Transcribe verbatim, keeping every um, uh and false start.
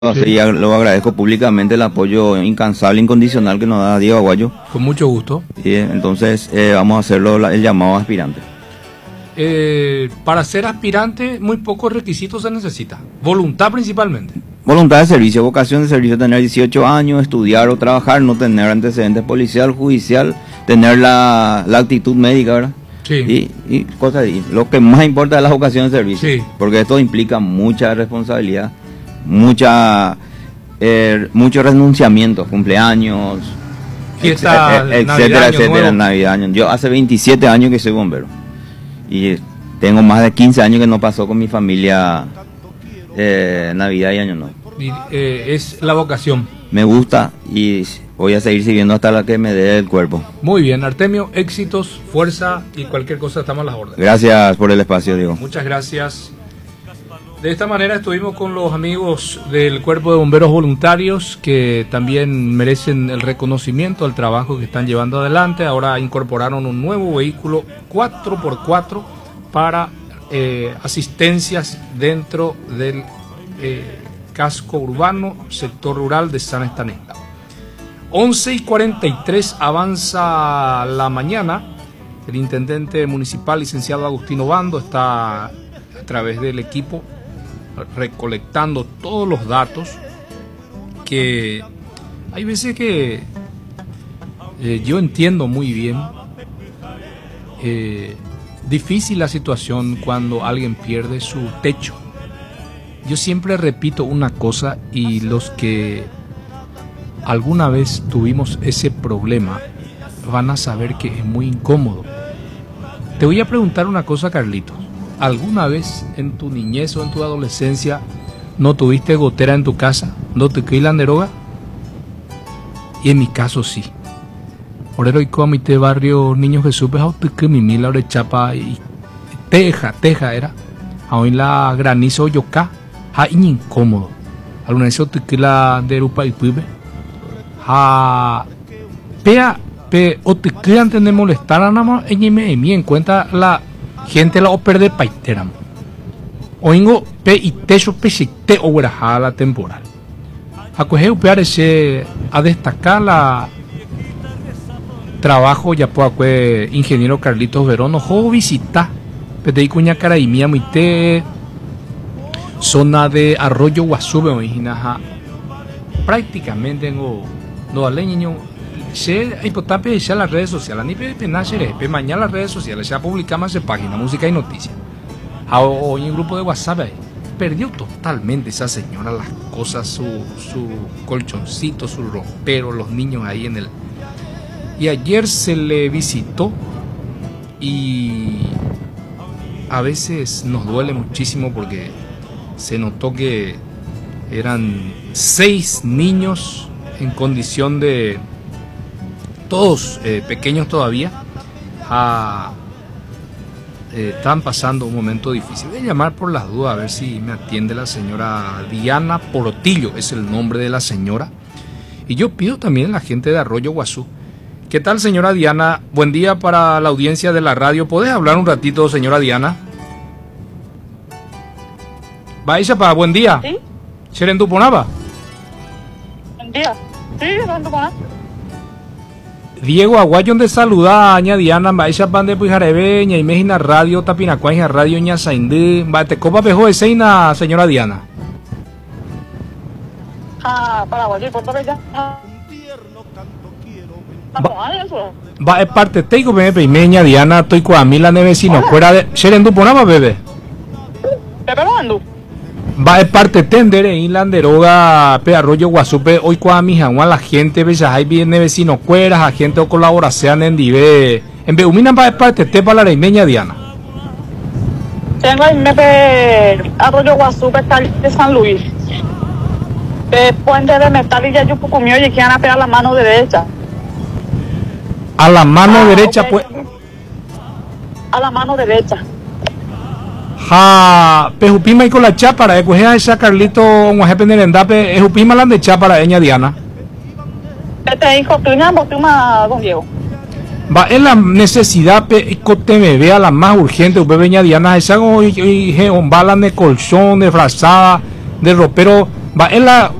Sí. Y lo agradezco públicamente el apoyo incansable, incondicional que nos da Diego Aguayo. Con mucho gusto. Y entonces eh, vamos a hacerlo la, el llamado aspirante. Eh, para ser aspirante, muy pocos requisitos se necesita. Voluntad principalmente. Voluntad de servicio, vocación de servicio, tener dieciocho años, estudiar o trabajar, no tener antecedentes policial, judicial, tener la, la actitud médica, ¿verdad? Sí. Y, y cosas y lo que más importa es la vocación de servicio. Sí. Porque esto implica mucha responsabilidad, mucha eh, mucho renunciamiento, cumpleaños, fiesta, ex, etcétera, Navidad, etcétera, Año Navidad, año. Yo hace veintisiete años que soy bombero y tengo más de quince años que no pasó con mi familia eh, Navidad y Año Nuevo. Y, eh, es la vocación. Me gusta y voy a seguir sirviendo hasta la que me dé el cuerpo. Muy bien, Artemio, éxitos, fuerza y cualquier cosa estamos a las órdenes. Gracias por el espacio, Diego. Muchas gracias. De esta manera estuvimos con los amigos del Cuerpo de Bomberos Voluntarios que también merecen el reconocimiento al trabajo que están llevando adelante. Ahora incorporaron un nuevo vehículo cuatro por cuatro para eh, asistencias dentro del eh, casco urbano, sector rural de San Estanislao. once y cuarenta y tres avanza la mañana. El intendente municipal, licenciado Agustino Bando, está a través del equipo recolectando todos los datos, que hay veces que eh, yo entiendo muy bien, eh, difícil la situación cuando alguien pierde su techo. Yo siempre repito una cosa, y los que alguna vez tuvimos ese problema van a saber que es muy incómodo. Te voy a preguntar una cosa, Carlitos. ¿Alguna vez en tu niñez o en tu adolescencia no tuviste gotera en tu casa? ¿No te quedan de droga? Y en mi caso sí. Por eso hoy mi te barrio Niño Jesús, pero que mi mila de chapa y teja, teja era. Hoy la granizo yoka, ha incómodo. Alguna vez te queda de rupa y pibe. Ha pea pe o te quedan de molestar a nada más en mi en cuenta la gente la opera de paitera. Oingo pe y techo pe si te obraja la temporal. Acoge upear ese a destacar la trabajo ya por acue ingeniero Carlitos Verón ojo visita pede cuña caraimía muy te zona de Arroyo Guasú originaja prácticamente tengo no ale niño se importante ya las redes sociales ni pe penachere pe mañana las redes sociales ya publicamos en página música y noticias hoy en grupo de WhatsApp ahí. Perdió totalmente esa señora las cosas, su, su colchoncito, su ropero, los niños ahí en el... Y ayer se le visitó y a veces nos duele muchísimo porque se notó que eran seis niños en condición de... todos eh, pequeños todavía, a... Eh, están pasando un momento difícil. Voy a llamar por las dudas a ver si me atiende la señora Diana Portillo, es el nombre de la señora. Y yo pido también a la gente de Arroyo Guasú. ¿Qué tal, señora Diana? Buen día para la audiencia de la radio. ¿Podés hablar un ratito, señora Diana? Baixa para buen día. ¿Sí? ¿Serenduponaba? Buen día. Sí, Serenduponaba. Diego Aguayo de saluda a ña Diana Baixa Bande Pujarebe, ña Imagina Radio, Tapinacuaja Radio, ña Saindí, Bate Copa Pejo de Seina, señora Diana. Ah, para Guayo, por todo ya. Va, es parte teigo, bebé, peña Diana, estoy con a mí la nevecino, fuera de. ¿Serenduponaba, bebé? ¿Pepe lo ando? Va es parte tender en Inlanderoga, pe Arroyo Guasupe, hoy con mi Juan la gente, ve ahí viene vecino cueras, a gente o colaboración en Dive, en Beumina va es parte te para la reimeña Diana. Tengo ahí me Arroyo Guasupe, de San Luis. De Puente de Metal y ya yo comió y que van a pegar la mano derecha. A la mano ah, derecha, okay. Pues. A la mano derecha. Ja, pejupima y con la chápara, eh, pues esa Carlito, un jefe de endape, es upima la de chápara, ella Diana. Este hijo, tú no botuma, don Diego. Va, es la necesidad, pe, te me vea la más urgente, usted veña Diana, esa, y, y, y, balas de colchón, de frazada, de ropero, Va en la